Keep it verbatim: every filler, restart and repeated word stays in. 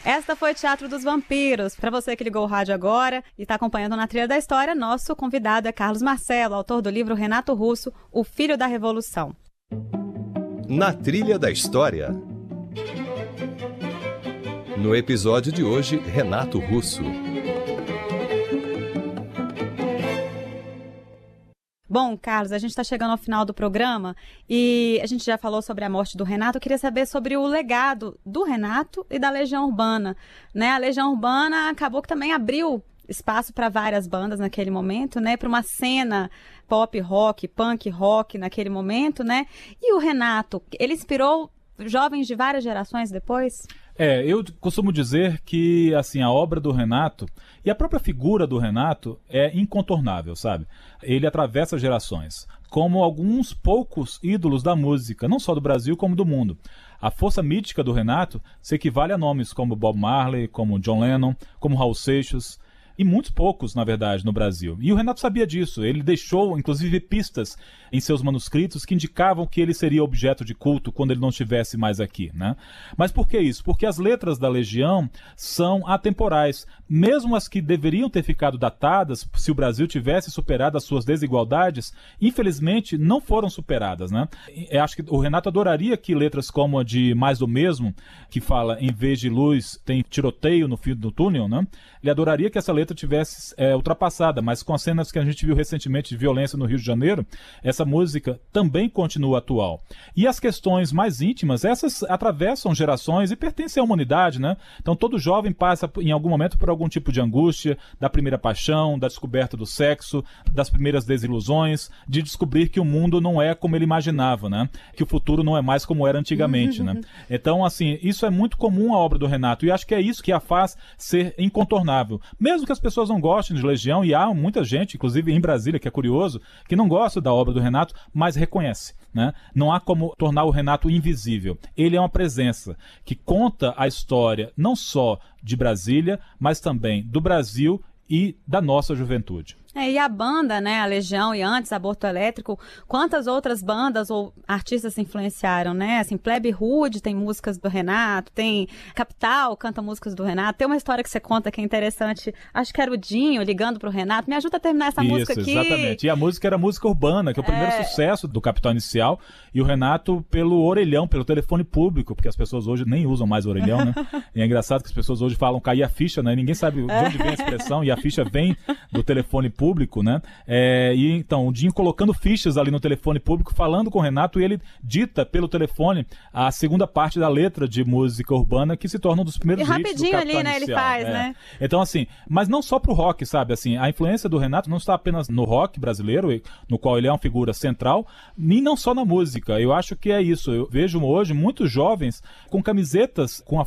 Esta foi Teatro dos Vampiros. Para você que ligou o rádio agora e está acompanhando Na Trilha da História, nosso convidado é Carlos Marcelo, autor do livro Renato Russo, O Filho da Revolução. Na Trilha da História. No episódio de hoje, Renato Russo. Bom, Carlos, a gente está chegando ao final do programa e a gente já falou sobre a morte do Renato. Eu queria saber sobre o legado do Renato e da Legião Urbana, né? A Legião Urbana acabou que também abriu espaço para várias bandas naquele momento, né? Para uma cena pop rock, punk rock naquele momento, né? E o Renato, ele inspirou jovens de várias gerações depois? É, eu costumo dizer que, assim, a obra do Renato e a própria figura do Renato é incontornável, sabe? Ele atravessa gerações, como alguns poucos ídolos da música, não só do Brasil como do mundo. A força mítica do Renato se equivale a nomes como Bob Marley, como John Lennon, como Raul Seixas, e muitos poucos, na verdade, no Brasil. E o Renato sabia disso. Ele deixou, inclusive, pistas em seus manuscritos que indicavam que ele seria objeto de culto quando ele não estivesse mais aqui, né? Mas por que isso? Porque as letras da Legião são atemporais. Mesmo as que deveriam ter ficado datadas, se o Brasil tivesse superado as suas desigualdades, infelizmente não foram superadas, né? Eu acho que o Renato adoraria que letras como a de Mais do Mesmo, que fala, em vez de luz, tem tiroteio no fim do túnel, né? Ele adoraria que essa letra tivesse é, ultrapassada, mas com as cenas que a gente viu recentemente de violência no Rio de Janeiro, essa música também continua atual. E as questões mais íntimas, essas atravessam gerações e pertencem à humanidade, né? Então todo jovem passa em algum momento por algum tipo de angústia, da primeira paixão, da descoberta do sexo, das primeiras desilusões, de descobrir que o mundo não é como ele imaginava, né? Que o futuro não é mais como era antigamente, né? Então, assim, isso é muito comum à obra do Renato, e acho que é isso que a faz ser incontornável. Mesmo que as pessoas não gostem de Legião, e há muita gente, inclusive em Brasília, que é curioso, que não gosta da obra do Renato, mas reconhece, né? Não há como tornar o Renato invisível. Ele é uma presença que conta a história não só de Brasília, mas também do Brasil e da nossa juventude. É, e a banda, né, a Legião e antes Aborto Elétrico, quantas outras bandas ou artistas se influenciaram, né? Assim, Plebe Rude tem músicas do Renato, tem Capital canta músicas do Renato. Tem uma história que você conta que é interessante, acho que era o Dinho ligando pro Renato. Me ajuda a terminar essa Isso, música aqui. Exatamente. E a música era música urbana, que é o primeiro é... sucesso do Capital Inicial, e o Renato pelo orelhão, pelo telefone público, porque as pessoas hoje nem usam mais orelhão, né? E é engraçado que as pessoas hoje falam cair a ficha, né? Ninguém sabe de onde vem a expressão, e a ficha vem do telefone público. público, né? É, e então, o Dinho colocando fichas ali no telefone público, falando com o Renato, e ele dita pelo telefone a segunda parte da letra de música urbana, que se torna um dos primeiros hits hits do rapidinho Capital ali, né? Inicial. Ele faz, é. né? Então, assim, mas não só pro rock, sabe? Assim, a influência do Renato não está apenas no rock brasileiro, no qual ele é uma figura central, nem não só na música. Eu acho que é isso. Eu vejo hoje muitos jovens com camisetas com a